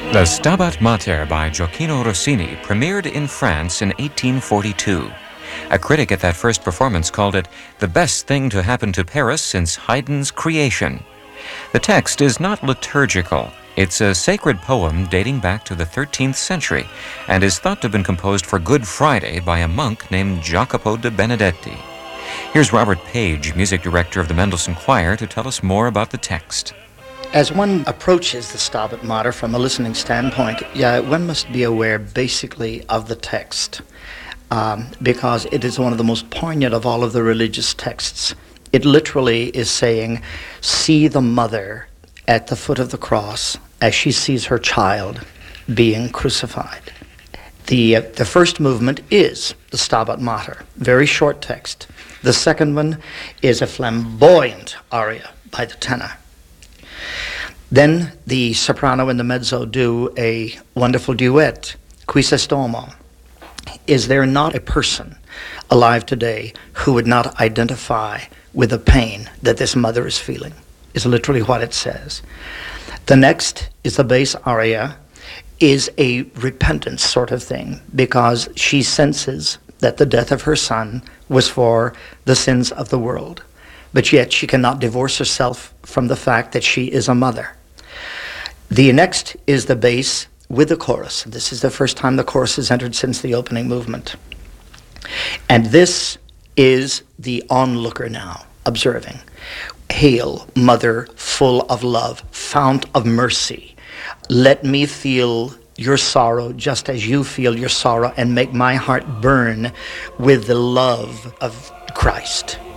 The Stabat Mater by Gioacchino Rossini premiered in France in 1842. A critic at that first performance called it the best thing to happen to Paris since Haydn's creation. The text is not liturgical. It's a sacred poem dating back to the 13th century and is thought to have been composed for Good Friday by a monk named Jacopo de Benedetti. Here's Robert Page, music director of the Mendelssohn Choir, to tell us more about the text. As one approaches the Stabat Mater from a listening standpoint, one must be aware basically of the text because it is one of the most poignant of all of the religious texts. It literally is saying, see the mother at the foot of the cross as she sees her child being crucified. The first movement is the Stabat Mater, very short text. The second one is a flamboyant aria by the tenor. Then the soprano and the mezzo do a wonderful duet, Qui s'estomo. Is there not a person alive today who would not identify with the pain that this mother is feeling? Is literally what it says. The next is the bass aria, is a repentance sort of thing, because she senses that the death of her son was for the sins of the world. But yet she cannot divorce herself from the fact that she is a mother. The next is the bass with the chorus. This is the first time the chorus has entered since the opening movement. And this is the onlooker now, observing. Hail, Mother, full of love, fount of mercy. Let me feel your sorrow just as you feel your sorrow and make my heart burn with the love of Christ.